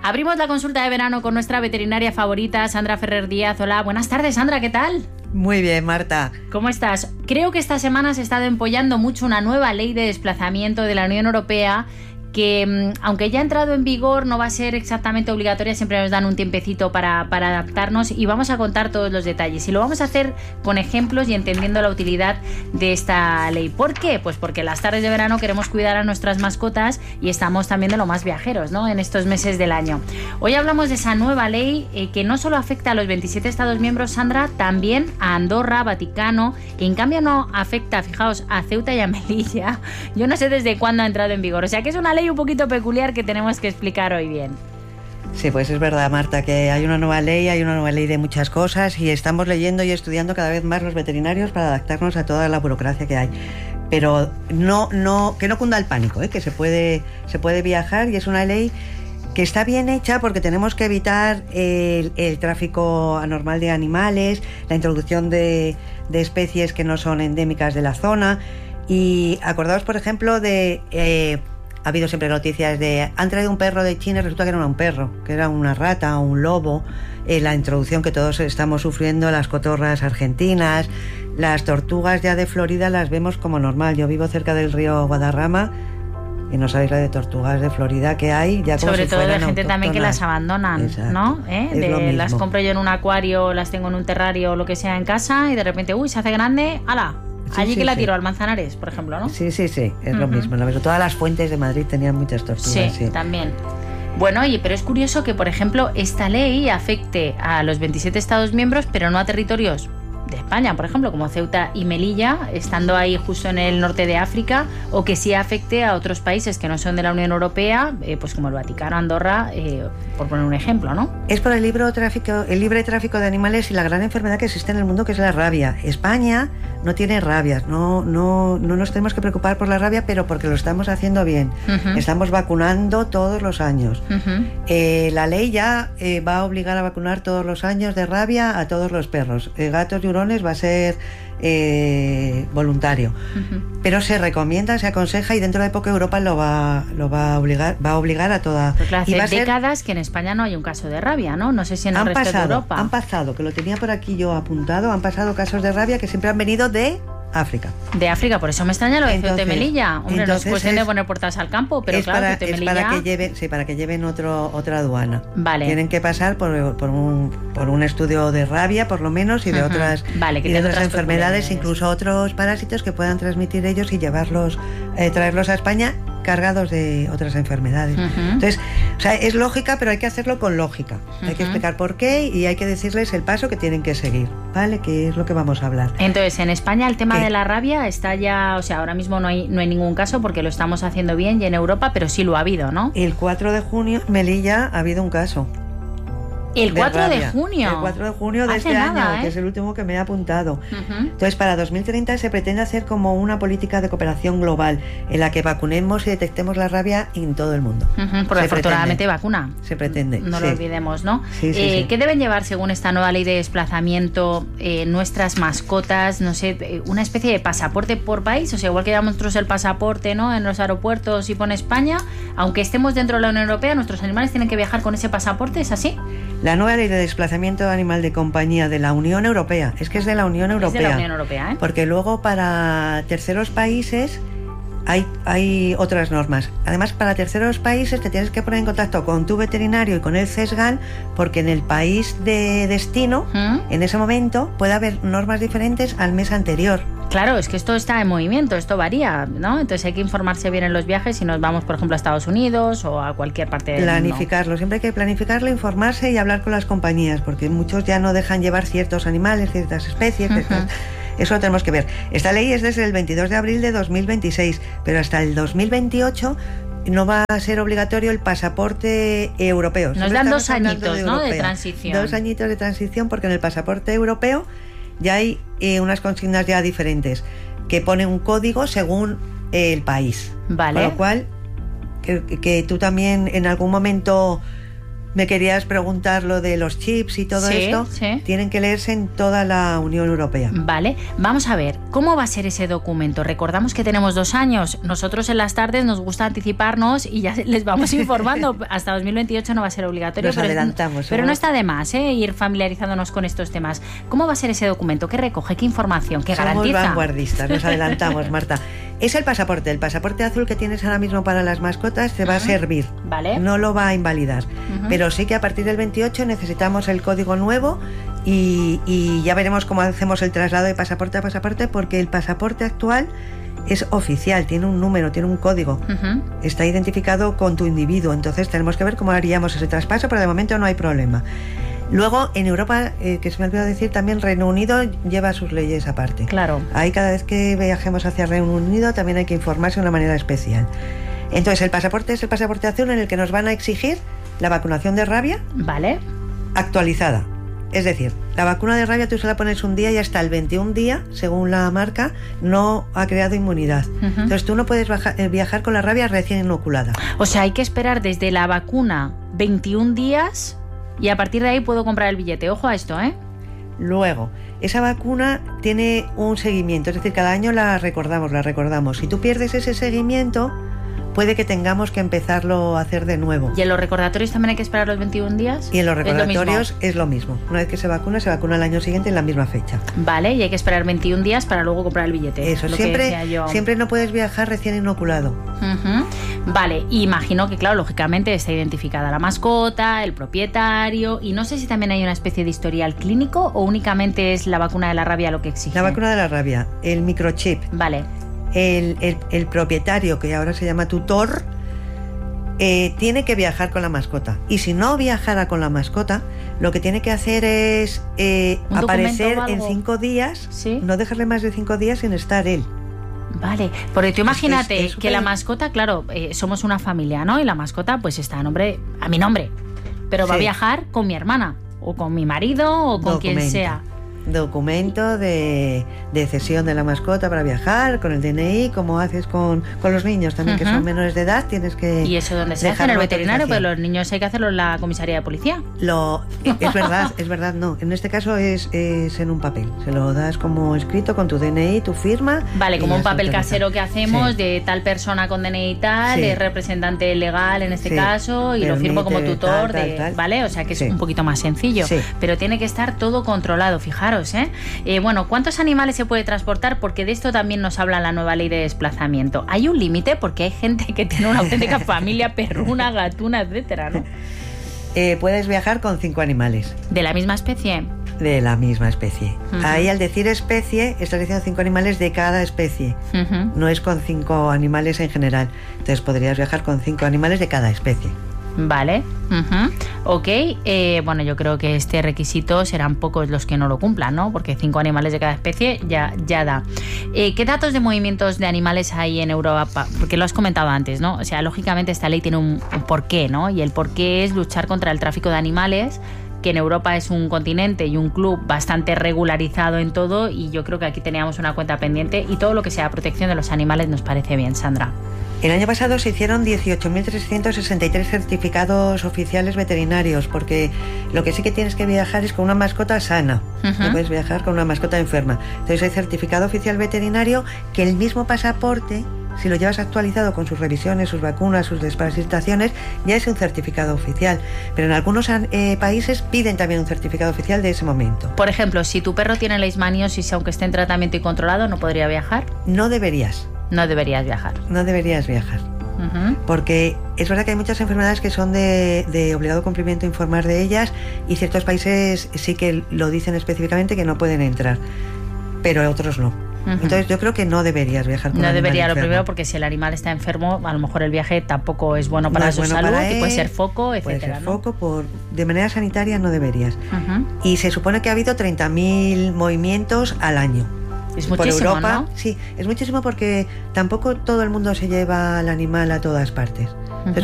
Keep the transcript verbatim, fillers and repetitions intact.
Abrimos la consulta de verano con nuestra veterinaria favorita, Sandra Ferrer Díaz. Hola, buenas tardes, Sandra, ¿qué tal? Muy bien, Marta. ¿Cómo estás? Creo que esta semana se ha estado empollando mucho una nueva ley de desplazamiento de la Unión Europea que, aunque ya ha entrado en vigor, no va a ser exactamente obligatoria, siempre nos dan un tiempecito para, para adaptarnos y vamos a contar todos los detalles. Y lo vamos a hacer con ejemplos y entendiendo la utilidad de esta ley. ¿Por qué? Pues porque las tardes de verano queremos cuidar a nuestras mascotas y estamos también de lo más viajeros, ¿no?, en estos meses del año. Hoy hablamos de esa nueva ley eh, que no solo afecta a los veintisiete Estados miembros, Sandra, también a Andorra, Vaticano, que en cambio no afecta, fijaos, a Ceuta y a Melilla. Yo no sé desde cuándo ha entrado en vigor. O sea que es una ley un poquito peculiar que tenemos que explicar hoy bien. Sí, pues es verdad, Marta, que hay una nueva ley, hay una nueva ley de muchas cosas y estamos leyendo y estudiando cada vez más los veterinarios para adaptarnos a toda la burocracia que hay. Pero no, no, que no cunda el pánico, ¿eh? que se puede, se puede viajar y es una ley que está bien hecha porque tenemos que evitar el, el tráfico anormal de animales, la introducción de, de especies que no son endémicas de la zona. Y acordaos, por ejemplo, de... Eh, ha habido siempre noticias de... Han traído un perro de China y resulta que no era un perro, que era una rata o un lobo. Eh, la introducción que todos estamos sufriendo, las cotorras argentinas, las tortugas ya de Florida las vemos como normal. Yo vivo cerca del río Guadarrama y no sabéis la de tortugas de Florida que hay. Ya como Sobre si todo de gente autóctonas. también que las abandonan. Exacto. ¿No? ¿Eh? De, las compro yo en un acuario, las tengo en un terrario o lo que sea en casa y de repente, uy, se hace grande, ¡hala! Sí, Allí sí, que la tiro, sí. al Manzanares, por ejemplo, ¿no? Sí, sí, sí, es uh-huh. lo mismo. Lo mismo. Todas las fuentes de Madrid tenían muchas tortugas. Sí, sí, también. Bueno, oye, pero es curioso que, por ejemplo, esta ley afecte a los veintisiete Estados miembros, pero no a territorios de España, por ejemplo, como Ceuta y Melilla, estando ahí justo en el norte de África, o que sí afecte a otros países que no son de la Unión Europea, eh, pues como el Vaticano, Andorra, eh, por poner un ejemplo, ¿no? Es por el libre tráfico, el libre tráfico de animales y la gran enfermedad que existe en el mundo, que es la rabia. España no tiene rabias, no, no, no nos tenemos que preocupar por la rabia, pero porque lo estamos haciendo bien. Uh-huh. Estamos vacunando todos los años. Uh-huh. Eh, la ley ya eh, va a obligar a vacunar todos los años de rabia a todos los perros. Eh, gatos y hurones va a ser eh, voluntario. Uh-huh. Pero se recomienda, se aconseja y dentro de poco Europa lo va, lo va a obligar, va a obligar a toda. Pues claro, hace y va décadas ser... que en España no hay un caso de rabia, ¿no? No sé si en el han resto pasado, de Europa. Han pasado, que lo tenía por aquí yo apuntado, han pasado casos de rabia que siempre han venido de África. De África, por eso me extraña lo de Ceuta y Melilla. Hombre, no es cuestión es, de poner puertas al campo, pero es claro, para, Ceuta y es Melilla... para que lleven, sí, para que lleven otro, otra aduana. Vale. Tienen que pasar por, por, un, por un estudio de rabia, por lo menos, y de uh-huh. otras, vale, que y de otras, otras enfermedades, incluso otros parásitos que puedan transmitir ellos y llevarlos, eh, traerlos a España cargados de otras enfermedades. Uh-huh. Entonces, o sea, es lógica, pero hay que hacerlo con lógica. Uh-huh. Hay que explicar por qué y hay que decirles el paso que tienen que seguir, ¿vale? Que es lo que vamos a hablar. Entonces, en España el tema ¿Qué? de la rabia está ya, o sea, ahora mismo no hay, no hay ningún caso porque lo estamos haciendo bien y en Europa, pero sí lo ha habido, ¿no? El cuatro de junio, Melilla, ha habido un caso. El cuatro de junio. El cuatro de junio de Hace este nada, año, ¿eh? que es el último que me he apuntado. Uh-huh. Entonces, para dos mil treinta se pretende hacer como una política de cooperación global en la que vacunemos y detectemos la rabia en todo el mundo. Uh-huh, porque se afortunadamente pretende. vacuna. Se pretende. No sí. lo olvidemos, ¿no? Sí, sí, eh, sí. ¿Qué deben llevar, según esta nueva ley de desplazamiento, eh, nuestras mascotas? No sé, una especie de pasaporte por país. O sea, igual que llevamos nosotros el pasaporte, ¿no?, en los aeropuertos y pone España, aunque estemos dentro de la Unión Europea, nuestros animales tienen que viajar con ese pasaporte, ¿es así? La nueva ley de desplazamiento animal de compañía de la Unión Europea, es que es de la Unión Europea. Es de la Unión Europea, ¿eh? Porque luego para terceros países hay, hay otras normas. Además, para terceros países te tienes que poner en contacto con tu veterinario y con el CESGAN, porque en el país de destino, ¿Mm? en ese momento, puede haber normas diferentes al mes anterior. Claro, es que esto está en movimiento, esto varía, ¿no? Entonces hay que informarse bien en los viajes si nos vamos, por ejemplo, a Estados Unidos o a cualquier parte del mundo. Planificarlo, siempre hay que planificarlo, informarse y hablar con las compañías, porque muchos ya no dejan llevar ciertos animales, ciertas especies, uh-huh. ciertas... Eso lo tenemos que ver. Esta ley es desde el veintidós de abril de dos mil veintiséis, pero hasta el dos mil veintiocho no va a ser obligatorio el pasaporte europeo. Nos dan dos añitos, ¿no?, de transición. Dos añitos de transición, porque en el pasaporte europeo ya hay eh, unas consignas ya diferentes, que pone un código según eh, el país. Vale. Con lo cual, que, que tú también en algún momento Me querías preguntar lo de los chips y todo sí, esto. Sí. Tienen que leerse en toda la Unión Europea. Vale, vamos a ver, ¿cómo va a ser ese documento? Recordamos que tenemos dos años. Nosotros en las tardes nos gusta anticiparnos y ya les vamos informando. Hasta dos mil veintiocho no va a ser obligatorio. Nos pero, adelantamos. Pero ¿no? no está de más, ¿eh? Ir familiarizándonos con estos temas. ¿Cómo va a ser ese documento? ¿Qué recoge? ¿Qué información? ¿Qué Somos garantiza? vanguardistas, nos adelantamos, Marta. Es el pasaporte. El pasaporte azul que tienes ahora mismo para las mascotas te va uh-huh. a servir. Vale. No lo va a invalidar. Uh-huh. Pero sí que a partir del veintiocho necesitamos el código nuevo y, y ya veremos cómo hacemos el traslado de pasaporte a pasaporte, porque el pasaporte actual es oficial, tiene un número, tiene un código. Uh-huh. Está identificado con tu individuo. Entonces tenemos que ver cómo haríamos ese traspaso, pero de momento no hay problema. Luego, en Europa, eh, que se me olvidó decir, también Reino Unido lleva sus leyes aparte. Claro. Ahí cada vez que viajemos hacia Reino Unido también hay que informarse de una manera especial. Entonces, el pasaporte es el pasaporte azul, en el que nos van a exigir la vacunación de rabia. Vale. Actualizada. Es decir, la vacuna de rabia tú se la pones un día y hasta el veintiún día, según la marca, no ha creado inmunidad. Uh-huh. Entonces tú no puedes baja, eh, viajar con la rabia recién inoculada. O sea, hay que esperar desde la vacuna veintiún días... Y a partir de ahí puedo comprar el billete. Ojo a esto, ¿eh? Luego, esa vacuna tiene un seguimiento, es decir, cada año la recordamos, la recordamos. Si tú pierdes ese seguimiento, puede que tengamos que empezarlo a hacer de nuevo. ¿Y en los recordatorios también hay que esperar los veintiún días? Y en los recordatorios es lo mismo. Es lo mismo. Una vez que se vacuna, se vacuna el año siguiente en la misma fecha. Vale, y hay que esperar veintiún días para luego comprar el billete. Eso, siempre, siempre no puedes viajar recién inoculado. Uh-huh. Vale, imagino que, claro, lógicamente está identificada la mascota, el propietario, y no sé si también hay una especie de historial clínico o únicamente es la vacuna de la rabia lo que exige. La vacuna de la rabia, el microchip. Vale. El, el, el propietario, que ahora se llama tutor, eh, tiene que viajar con la mascota. Y si no viajara con la mascota, lo que tiene que hacer es eh, aparecer en cinco días, ¿sí? No dejarle más de cinco días sin estar él. Vale, porque tú imagínate es, es, es que la mascota, claro, eh, somos una familia, ¿no? Y la mascota pues está a nombre, a mi nombre, pero sí. Va a viajar con mi hermana, o con mi marido, o con Documento. Quien sea. Documento de, de cesión de la mascota para viajar, con el D N I, como haces con, con los niños también, uh-huh. que son menores de edad, tienes que... ¿Y eso dónde se hace? En el veterinario, pero los niños hay que hacerlo en la comisaría de policía. Lo, es verdad, es verdad, no. En este caso es, es en un papel. Se lo das como escrito con tu D N I, tu firma... Vale, como un papel casero que hacemos, sí. De tal persona con D N I y tal, sí. De representante legal en este sí. caso, y Permite, lo firmo como tutor, tal, tal, de, tal. ¿Vale? O sea que es sí. un poquito más sencillo. Sí. Pero tiene que estar todo controlado, fijaros. ¿Eh? Eh, bueno, ¿cuántos animales se puede transportar? Porque de esto también nos habla la nueva ley de desplazamiento. ¿Hay un límite? Porque hay gente que tiene una auténtica familia perruna, gatuna, etcétera, ¿no? Eh, puedes viajar con cinco animales. ¿De la misma especie? De la misma especie. Uh-huh. Ahí, al decir especie, estás diciendo cinco animales de cada especie. Uh-huh. No es con cinco animales en general. Entonces podrías viajar con cinco animales de cada especie. Vale, uh-huh. Ok, eh, bueno, yo creo que este requisito serán pocos los que no lo cumplan, ¿no? Porque cinco animales de cada especie ya, ya da. Eh, ¿Qué datos de movimientos de animales hay en Europa? Porque lo has comentado antes, ¿no? O sea, lógicamente esta ley tiene un, un porqué, ¿no? Y el porqué es luchar contra el tráfico de animales, que en Europa es un continente y un club bastante regularizado en todo, y yo creo que aquí teníamos una cuenta pendiente, y todo lo que sea protección de los animales nos parece bien, Sandra. El año pasado se hicieron dieciocho mil trescientos sesenta y tres certificados oficiales veterinarios, porque lo que sí que tienes que viajar es con una mascota sana. Uh-huh. No puedes viajar con una mascota enferma. Entonces hay certificado oficial veterinario, que el mismo pasaporte, si lo llevas actualizado con sus revisiones, sus vacunas, sus desparasitaciones, ya es un certificado oficial. Pero en algunos eh, países piden también un certificado oficial de ese momento. Por ejemplo, si tu perro tiene leishmaniosis, aunque esté en tratamiento y controlado, ¿no podría viajar? No deberías. No deberías viajar. No deberías viajar. Uh-huh. Porque es verdad que hay muchas enfermedades que son de, de obligado cumplimiento informar de ellas, y ciertos países sí que lo dicen específicamente que no pueden entrar, pero otros no. Uh-huh. Entonces yo creo que no deberías viajar con No un debería, animal lo enfermo. primero, porque si el animal está enfermo, a lo mejor el viaje tampoco es bueno para no es su bueno salud, para él, y puede ser foco, etcétera. Puede ser ¿no? foco, por, de manera sanitaria no deberías. Uh-huh. Y se supone que ha habido treinta mil movimientos al año. Es muchísimo, por Europa, ¿no? Sí, es muchísimo, porque tampoco todo el mundo se lleva al animal a todas partes.